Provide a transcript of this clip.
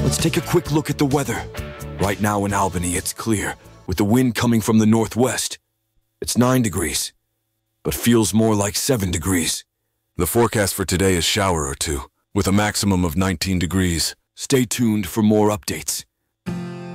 Let's take a quick look at the weather. Right now in Albany, it's clear, with the wind coming from the northwest. It's 9 degrees, but feels more like 7 degrees. The forecast for today is shower or two, with a maximum of 19 degrees. Stay tuned for more updates.